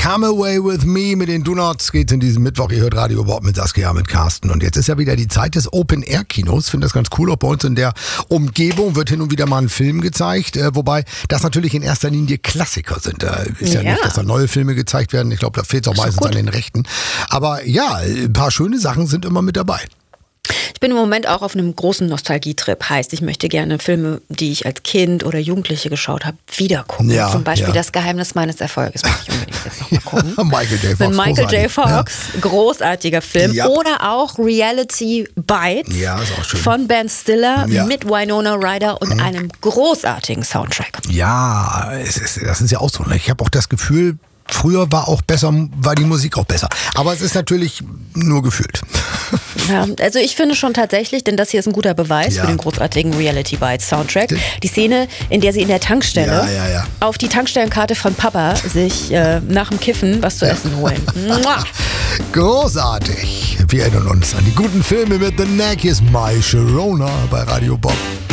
Come Away With Me mit den Do-Nots geht's in diesem Mittwoch. Ihr hört Radio Bob mit Saskia, mit Carsten. Und jetzt ist ja wieder die Zeit des Open-Air-Kinos. Ich finde das ganz cool. Auch bei uns in der Umgebung wird hin und wieder mal ein Film gezeigt. Wobei das natürlich in erster Linie Klassiker sind. Da ist ja nicht, dass da neue Filme gezeigt werden. Ich glaube, da fehlt es auch meistens an den Rechten. Aber ja, ein paar schöne Sachen sind immer mit dabei. Ich bin im Moment auch auf einem großen Nostalgietrip. Heißt, ich möchte gerne Filme, die ich als Kind oder Jugendliche geschaut habe, wieder gucken. Ja, Zum Beispiel Das Geheimnis meines Erfolges. Möchte ich unbedingt jetzt noch mal gucken. Michael J. Fox. Mit Michael J. Fox. Ja. Großartiger Film. Ja. Oder auch Reality Bites ist auch schön. Von Ben Stiller mit Winona Ryder und einem großartigen Soundtrack. Ja, das ist ja auch so. Ich habe auch das Gefühl, früher war die Musik auch besser. Aber es ist natürlich nur gefühlt. Ja, also ich finde schon tatsächlich, denn das hier ist ein guter Beweis für den großartigen Reality Bites Soundtrack. Die Szene, in der sie in der Tankstelle auf die Tankstellenkarte von Papa sich nach dem Kiffen was zu essen holen. Großartig. Wir erinnern uns an die guten Filme mit The Knack. Hier ist My Sharona bei Radio Bob.